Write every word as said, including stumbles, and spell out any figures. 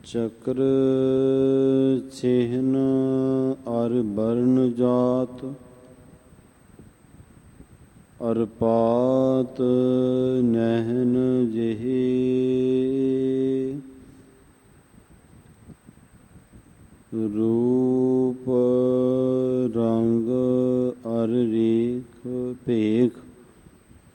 ਚਕਰ ਚਿਹਨ ਅਰ burn ਜਾਤ, ਅਰ ਪਾਤ ਨੈਣ ਜਿਹੀ। ਰੂਪ